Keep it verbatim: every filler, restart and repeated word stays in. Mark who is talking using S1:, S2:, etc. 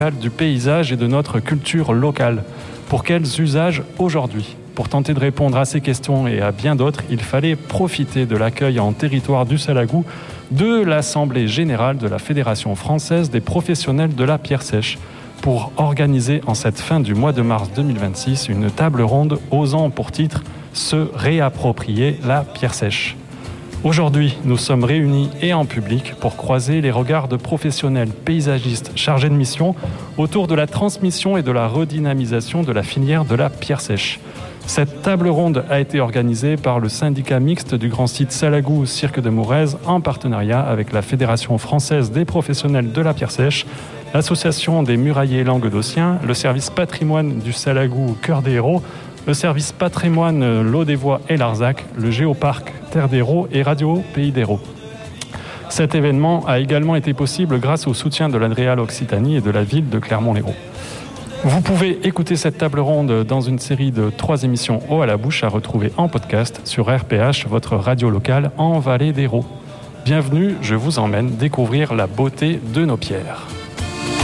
S1: du paysage et de notre culture locale. Pour quels usages aujourd'hui ? Pour tenter de répondre à ces questions et à bien d'autres, il fallait profiter de l'accueil en territoire du Salagou de l'Assemblée générale de la Fédération française des professionnels de la pierre sèche pour organiser en cette fin du mois de mars deux mille vingt-six une table ronde osant pour titre « Se réapproprier la pierre sèche ». Aujourd'hui, nous sommes réunis et en public pour croiser les regards de professionnels paysagistes chargés de mission autour de la transmission et de la redynamisation de la filière de la pierre sèche. Cette table ronde a été organisée par le syndicat mixte du grand site Salagou Cirque de Mourez en partenariat avec la Fédération française des professionnels de la pierre sèche, l'Association des muraillers languedociens, le service patrimoine du Salagou Cœur des Héros, le service patrimoine L'Eau des Voies et Larzac, le géoparc Terre d'Héros et Radio Pays d'Héros. Cet événement a également été possible grâce au soutien de l'Adréal Occitanie et de la ville de Clermont-Lérault. Vous pouvez écouter cette table ronde dans une série de trois émissions Eau à la bouche à retrouver en podcast sur R P H, votre radio locale en Vallée d'Hérault. Bienvenue, je vous emmène découvrir la beauté de nos pierres.